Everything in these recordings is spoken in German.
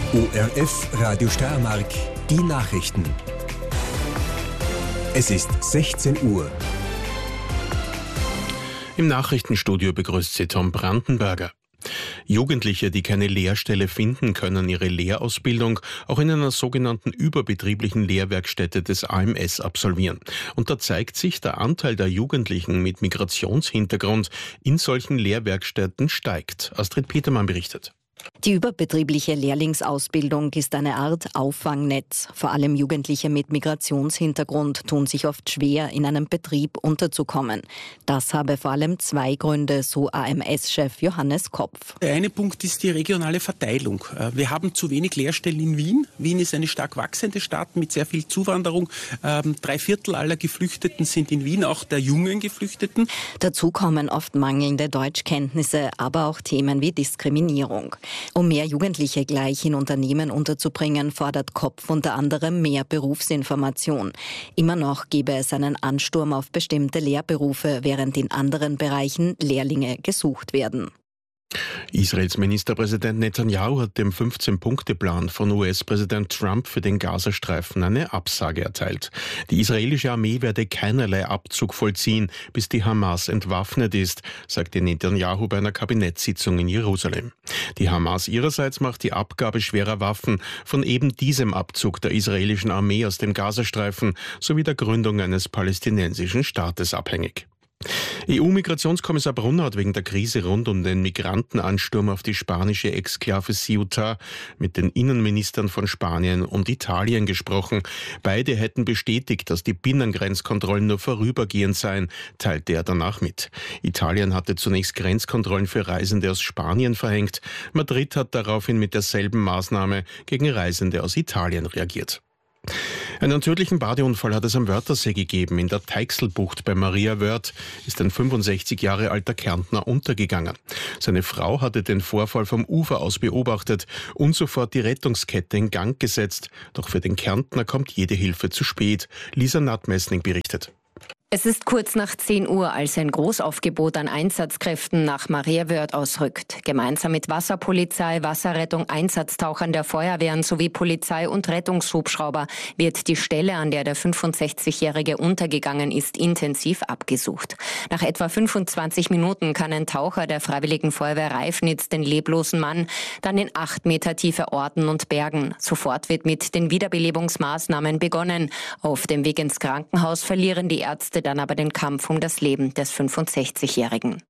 ORF Radio Steiermark, die Nachrichten. Es ist 16 Uhr. Im Nachrichtenstudio begrüßt Sie Tom Brandenberger. Jugendliche, die keine Lehrstelle finden, können ihre Lehrausbildung auch in einer sogenannten überbetrieblichen Lehrwerkstätte des AMS absolvieren. Und da zeigt sich, der Anteil der Jugendlichen mit Migrationshintergrund in solchen Lehrwerkstätten steigt. Astrid Petermann berichtet. Die überbetriebliche Lehrlingsausbildung ist eine Art Auffangnetz. Vor allem Jugendliche mit Migrationshintergrund tun sich oft schwer, in einem Betrieb unterzukommen. Das habe vor allem zwei Gründe, so AMS-Chef Johannes Kopf. Der eine Punkt ist die regionale Verteilung. Wir haben zu wenig Lehrstellen in Wien. Wien ist eine stark wachsende Stadt mit sehr viel Zuwanderung. 3/4 aller Geflüchteten sind in Wien, auch der jungen Geflüchteten. Dazu kommen oft mangelnde Deutschkenntnisse, aber auch Themen wie Diskriminierung. Um mehr Jugendliche gleich in Unternehmen unterzubringen, fordert Kopf unter anderem mehr Berufsinformation. Immer noch gebe es einen Ansturm auf bestimmte Lehrberufe, während in anderen Bereichen Lehrlinge gesucht werden. Israels Ministerpräsident Netanyahu hat dem 15-Punkte-Plan von US-Präsident Trump für den Gazastreifen eine Absage erteilt. Die israelische Armee werde keinerlei Abzug vollziehen, bis die Hamas entwaffnet ist, sagte Netanyahu bei einer Kabinettssitzung in Jerusalem. Die Hamas ihrerseits macht die Abgabe schwerer Waffen von eben diesem Abzug der israelischen Armee aus dem Gazastreifen sowie der Gründung eines palästinensischen Staates abhängig. EU-Migrationskommissar Brunner hat wegen der Krise rund um den Migrantenansturm auf die spanische Exklave Ceuta mit den Innenministern von Spanien und Italien gesprochen. Beide hätten bestätigt, dass die Binnengrenzkontrollen nur vorübergehend seien, teilte er danach mit. Italien hatte zunächst Grenzkontrollen für Reisende aus Spanien verhängt. Madrid hat daraufhin mit derselben Maßnahme gegen Reisende aus Italien reagiert. Einen tödlichen Badeunfall hat es am Wörthersee gegeben. In der Teixelbucht bei Maria Wörth ist ein 65 Jahre alter Kärntner untergegangen. Seine Frau hatte den Vorfall vom Ufer aus beobachtet und sofort die Rettungskette in Gang gesetzt. Doch für den Kärntner kommt jede Hilfe zu spät. Lisa Nattmessning berichtet. Es ist kurz nach 10 Uhr, als ein Großaufgebot an Einsatzkräften nach Maria Wörth ausrückt. Gemeinsam mit Wasserpolizei, Wasserrettung, Einsatztauchern der Feuerwehren sowie Polizei und Rettungshubschrauber wird die Stelle, an der der 65-Jährige untergegangen ist, intensiv abgesucht. Nach etwa 25 Minuten kann ein Taucher der Freiwilligen Feuerwehr Reifnitz den leblosen Mann dann in 8 Meter Tiefe orten und bergen. Sofort wird mit den Wiederbelebungsmaßnahmen begonnen. Auf dem Weg ins Krankenhaus verlieren die Ärzte dann aber den Kampf um das Leben des 65-Jährigen.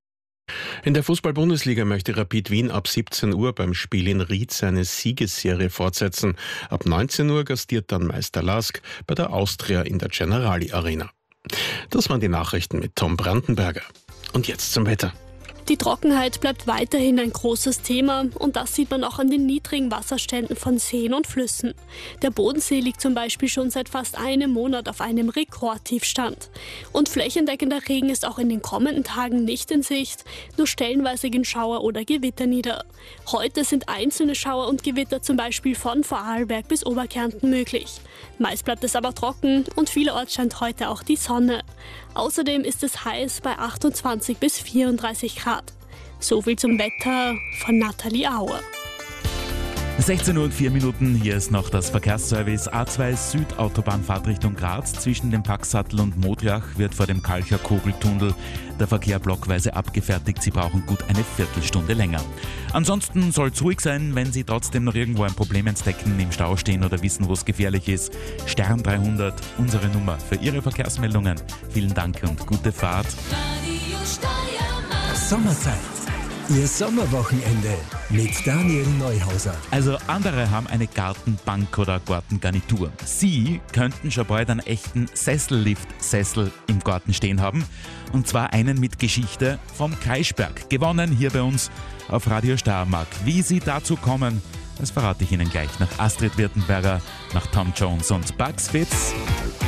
In der Fußball-Bundesliga möchte Rapid Wien ab 17 Uhr beim Spiel in Ried seine Siegesserie fortsetzen. Ab 19 Uhr gastiert dann Meister Lask bei der Austria in der Generali Arena. Das waren die Nachrichten mit Tom Brandenberger. Und jetzt zum Wetter. Die Trockenheit bleibt weiterhin ein großes Thema und das sieht man auch an den niedrigen Wasserständen von Seen und Flüssen. Der Bodensee liegt zum Beispiel schon seit fast einem Monat auf einem Rekordtiefstand. Und flächendeckender Regen ist auch in den kommenden Tagen nicht in Sicht, nur stellenweise gehen Schauer oder Gewitter nieder. Heute sind einzelne Schauer und Gewitter zum Beispiel von Vorarlberg bis Oberkärnten möglich. Meist bleibt es aber trocken und vielerorts scheint heute auch die Sonne. Außerdem ist es heiß bei 28 bis 34 Grad. So viel zum Wetter von Nathalie Auer. 16:04 Uhr, hier ist noch das Verkehrsservice. A2 Südautobahn Fahrtrichtung Graz zwischen dem Packsattel und Modriach wird vor dem Kalcher Kogeltunnel der Verkehr blockweise abgefertigt. Sie brauchen gut eine Viertelstunde länger. Ansonsten soll es ruhig sein, wenn Sie trotzdem noch irgendwo ein Problem entdecken, im Stau stehen oder wissen, wo es gefährlich ist. Stern 300, unsere Nummer für Ihre Verkehrsmeldungen. Vielen Dank und gute Fahrt. Sommerzeit. Ihr Sommerwochenende mit Daniel Neuhauser. Also andere haben eine Gartenbank oder Gartengarnitur. Sie könnten schon bald einen echten Sessellift-Sessel im Garten stehen haben. Und zwar einen mit Geschichte vom Kreischberg. Gewonnen hier bei uns auf Radio Steiermark. Wie Sie dazu kommen, das verrate ich Ihnen gleich nach Astrid Wirtenberger, nach Tom Jones und Bugs Fitz.